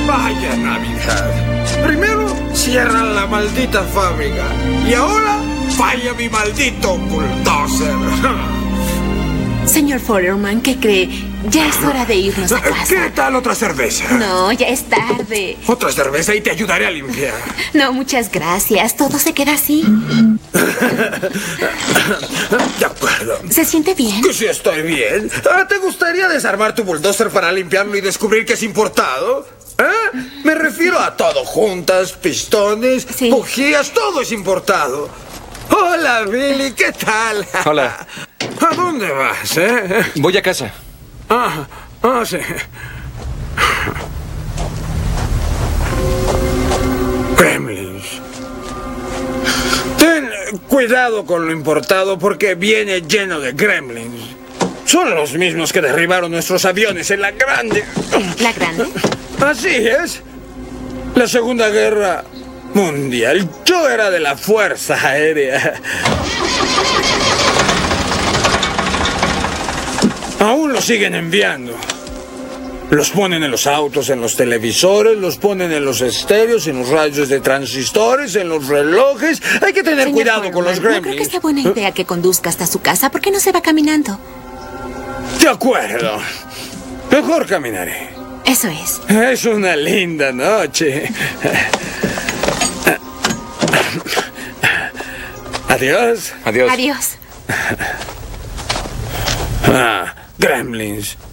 Vaya Navidad. Primero cierran la maldita fábrica y ahora falla mi maldito bulldozer. Señor Foreman, ¿qué cree? Ya es hora de irnos a casa. ¿Qué tal otra cerveza? No, ya es tarde. Otra cerveza y te ayudaré a limpiar. No, muchas gracias. Todo se queda así. De acuerdo. ¿Se siente bien? Que sí estoy bien. ¿Te gustaría desarmar tu bulldozer para limpiarlo y descubrir que es importado? Me refiero a todo. Juntas, pistones, sí, bujías, todo es importado. Hola, Billy, ¿qué tal? Hola. ¿A dónde vas, Voy a casa. Sí. Gremlins. Ten cuidado con lo importado porque viene lleno de gremlins. Son los mismos que derribaron nuestros aviones en la Grande. ¿La Grande? Así es. La Segunda Guerra Mundial. Yo era de la Fuerza Aérea. Aún lo siguen enviando. Los ponen en los autos, en los televisores, los ponen en los estéreos, en los radios de transistores, en los relojes. Hay que tener cuidado con los gremlins. No creo que sea buena idea que conduzca hasta su casa. ¿Por qué no se va caminando? De acuerdo. Mejor caminaré. Eso es. Es una linda noche. Adiós. Adiós. Adiós. Gremlins.